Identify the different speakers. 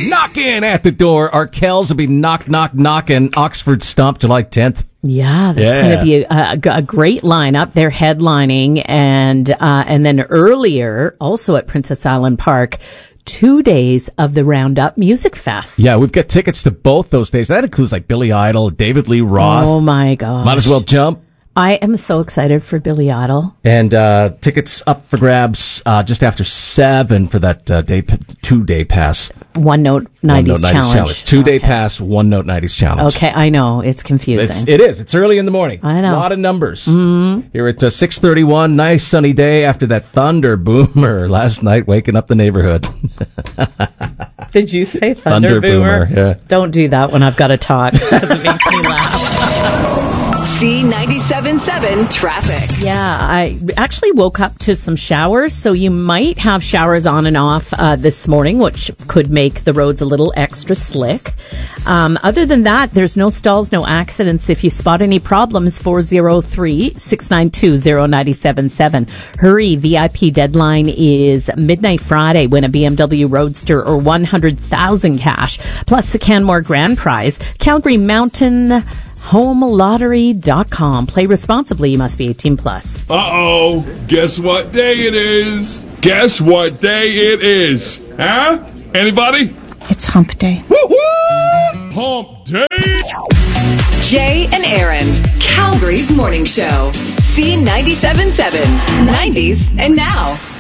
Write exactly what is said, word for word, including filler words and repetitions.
Speaker 1: knocking at the door. Arkells will be knock, knock, knocking. Oxford Stomp July tenth.
Speaker 2: Yeah, that's
Speaker 1: Yeah.
Speaker 2: going to be a, a, a great lineup. They're headlining, and uh, and then earlier, also at Princess Island Park, two days of the Roundup Music Fest.
Speaker 1: Yeah, we've got tickets to both those days. That includes like Billy Idol, David Lee Roth.
Speaker 2: Oh my gosh.
Speaker 1: Might as well jump.
Speaker 2: I am so excited for Billy Idol.
Speaker 1: And uh, tickets up for grabs uh, just after seven for that uh, day two-day pass.
Speaker 2: One Note nineties
Speaker 1: One Note
Speaker 2: Challenge.
Speaker 1: Challenge. Two-day
Speaker 2: Okay.
Speaker 1: pass, One Note nineties Challenge.
Speaker 2: Okay, I know. It's confusing.
Speaker 1: It's, it is. It's early in the morning.
Speaker 2: I know.
Speaker 1: A lot of numbers.
Speaker 2: Mm-hmm.
Speaker 1: Here at uh, six thirty-one, nice sunny day after that thunder boomer last night, waking up the neighborhood.
Speaker 2: Did you say
Speaker 1: Thunder
Speaker 2: Thunder, Boomer?
Speaker 1: Boomer, yeah.
Speaker 2: Don't do that when I've got to talk, because it makes me laugh.
Speaker 3: C ninety-seven point seven traffic.
Speaker 2: Yeah, I actually woke up to some showers, so you might have showers on and off uh, this morning, which could make the roads a little extra slick. Um, other than that, there's no stalls, no accidents. If you spot any problems, four oh three, six nine two, oh nine seven seven. Hurry, V I P deadline is midnight Friday. Win a B M W Roadster or one hundred thousand cash, plus the Canmore Grand Prize. Calgary Mountain Home Lottery dot com. Play responsibly. You must be eighteen plus.
Speaker 4: Uh-oh. Guess what day it is? Guess what day it is? Huh? Anybody?
Speaker 5: It's hump day.
Speaker 4: Woo-woo! Hump day!
Speaker 3: Jay and Aaron, Calgary's morning show. C ninety-seven point seven, nineties and now.